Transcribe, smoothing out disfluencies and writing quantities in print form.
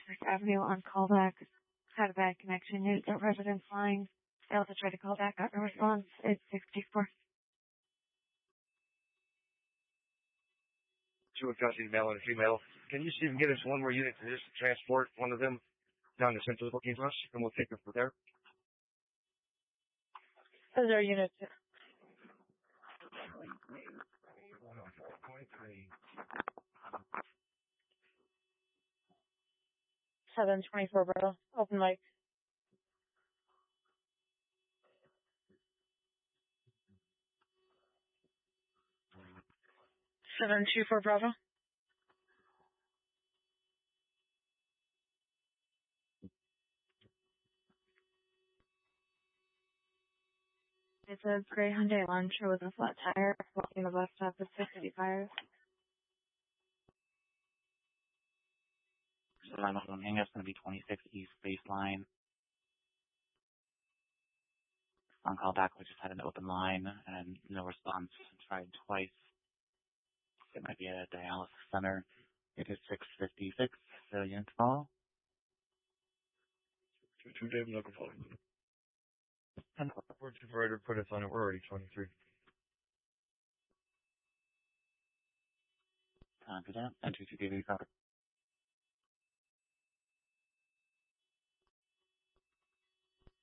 First Avenue on callback. Had a bad connection. Used a residence line. I also tried to call back. Got no response. It's 64. Two of custody, male and female. Can you see if you can get us one more unit to just transport one of them down to Central Booking Plus, and we'll take them from there? Those are units. 724, bro. Open mic. 724, Bravo. It's a gray Hyundai Elantra with a flat tire. Walking the bus stop at 685. So I'm on hang up's going to be 26 East Baseline. On call back, we just had an open line and no response. Tried twice. It might be a dialysis center. It is 6:56. So units call. Two David local phone. We're to put us on it. We're already 23. Copy that. Enter to David.